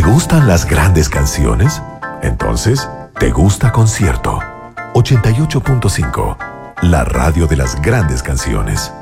gustan las grandes canciones? Entonces, ¿te gusta Concierto? 88.5, la radio de las grandes canciones.